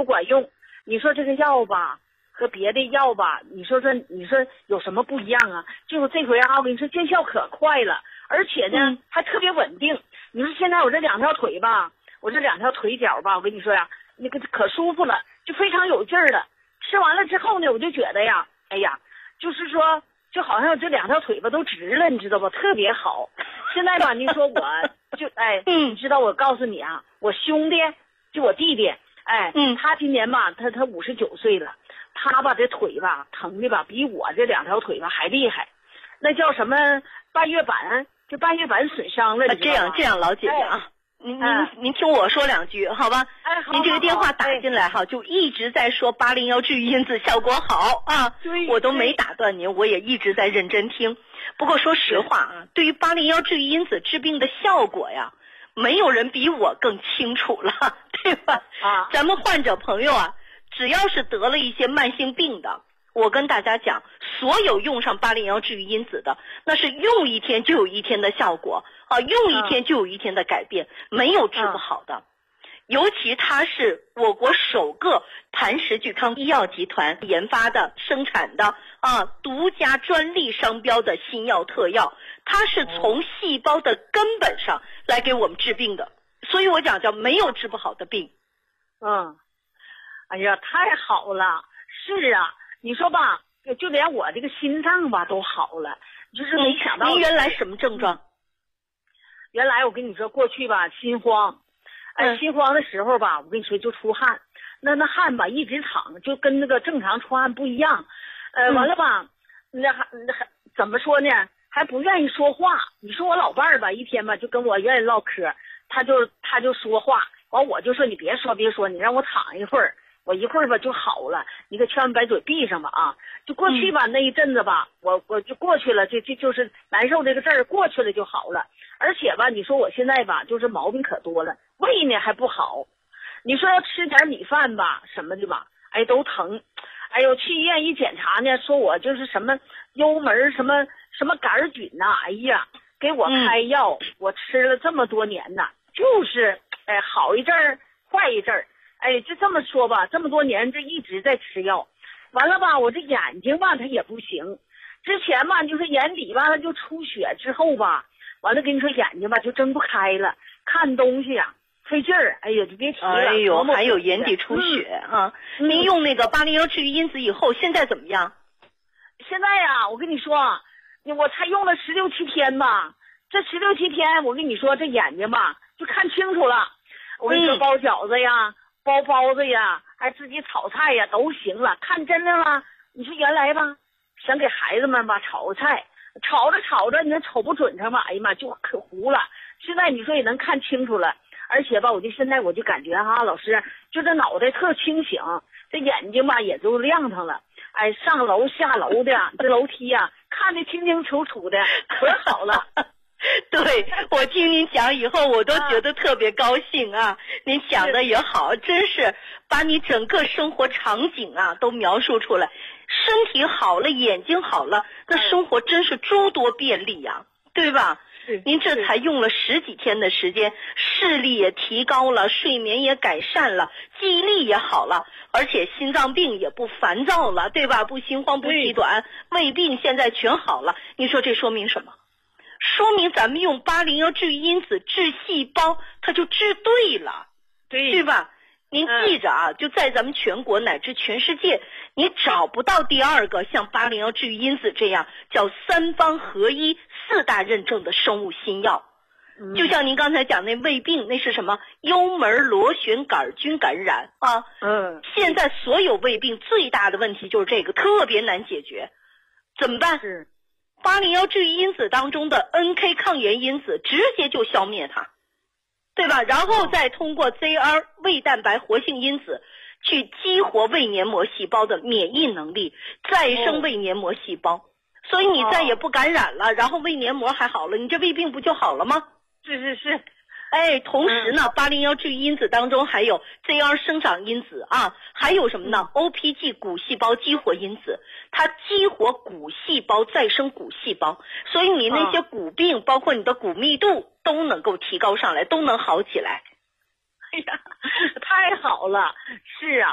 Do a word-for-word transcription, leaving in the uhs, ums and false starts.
不管用。你说这个药吧和别的药吧，你说这你说有什么不一样啊？就是这回啊，我跟你说见效可快了，而且呢、嗯、还特别稳定。你说现在我这两条腿吧，我这两条腿脚吧，我跟你说呀，那个可舒服了，就非常有劲儿了。吃完了之后呢，我就觉得呀，哎呀，就是说就好像这两条腿吧都直了，你知道吧？特别好。现在吧，你说我就哎，你知道我告诉你啊，我兄弟就我弟弟。哎，嗯，他今年吧，他他五十九岁了，他吧这腿吧疼的吧比我这两条腿吧还厉害，那叫什么半月板，就半月板损伤了。 啊、这样这样，老姐姐啊，哎、您您、嗯、您听我说两句，好吧？ 哎，好。 您这个电话打进来哈，哎、就一直在说八零幺治愈因子效果好啊，我都没打断您，我也一直在认真听。不过说实话啊，对于八零幺治愈因子治病的效果呀。没有人比我更清楚了，对吧？啊，咱们患者朋友啊，只要是得了一些慢性病的，我跟大家讲，所有用上八零幺治愈因子的，那是用一天就有一天的效果啊，用一天就有一天的改变，没有治不好的。尤其它是我国首个磐石聚康医药集团研发的、生产的啊，独家专利商标的新药特药，它是从细胞的根本上来给我们治病的，所以我讲叫没有治不好的病。 嗯，哎呀，太好了！是啊，你说吧，就连我这个心脏吧都好了，就是没想到。 您原来什么症状？ 原来我跟你说，过去吧心慌。哎，心慌的时候吧，我跟你说就出汗，那那汗吧一直淌，就跟那个正常出汗不一样。呃，完了吧，那还那还怎么说呢？还不愿意说话。你说我老伴儿吧，一天吧就跟我愿意唠嗑，他就他就说话，完我就说你别说别说，你让我躺一会儿，我一会儿吧就好了。你可千万把嘴闭上吧啊！就过去吧、嗯、那一阵子吧，我我就过去了，这这就是难受这个阵儿过去了就好了。而且吧，你说我现在吧，就是毛病可多了，胃呢还不好。你说要吃点米饭吧，什么的吧，哎都疼。哎呦，去医院一检查呢，说我就是什么幽门什么什么杆菌呐、啊，哎呀，给我开药，嗯、我吃了这么多年呐，就是哎好一阵儿坏一阵儿，哎就这么说吧，这么多年这一直在吃药。完了吧，我这眼睛吧它也不行，之前吧就是眼底吧它就出血之后吧。完了，跟你说眼睛吧就睁不开了，看东西呀、啊、费劲儿，哎呀就别提了。 哎呦，还有眼底出血、嗯、啊！您用那个八零幺治愈因子以后，现在怎么样？ 现在呀、啊，我跟你说，我才用了十六七天吧，这十六七天，我跟你说这眼睛吧就看清楚了。我跟你说，包饺子呀、嗯、包包子呀，还自己炒菜呀都行了，看真的了。你说原来吧，想给孩子们吧炒个菜。炒着炒着，你那瞅不准上吧，哎呀妈，就可糊了。现在你说也能看清楚了，而且吧，我就现在我就感觉哈，老师就这脑袋特清醒，这眼睛吧也都亮堂了。哎，上楼下楼的这楼梯呀、啊，看得清清楚楚的，可好了。 对，我听您讲以后，我都觉得特别高兴啊！您讲的也好，真是把你整个生活场景啊都描述出来。身体好了，眼睛好了，那生活真是诸多便利呀、啊，对吧？您这才用了十几天的时间，视力也提高了，睡眠也改善了，记忆力也好了，而且心脏病也不烦躁了，对吧？不心慌不气短，胃病现在全好了。你说这说明什么？说明咱们用八零幺治愈因子治细胞，它就治对了， 对对吧？您记着啊，嗯、就在咱们全国乃至全世界，你找不到第二个像八零幺治愈因子这样叫三方合一、四大认证的生物新药。嗯、就像您刚才讲那胃病，那是什么？幽门螺旋杆菌感染啊。 嗯。 现在所有胃病最大的问题就是这个，特别难解决，怎么办？ 是。 八零幺治愈因子当中的 N K 抗炎因子直接就消灭它。对吧？然后再通过 Z R 胃蛋白活性因子去激活胃黏膜细胞的免疫能力，再生胃黏膜细胞，所以你再也不感染了，然后胃黏膜还好了，你这胃病不就好了吗？ 是是是。 哎，同时呢，八零幺治愈因子当中还有 Z R 生长因子啊，还有什么呢、嗯、？O P G 骨细胞激活因子，它激活骨细胞再生骨细胞，所以你那些骨病，包括你的骨密度都能够提高上来，都能好起来。 哎呀，太好了！是啊。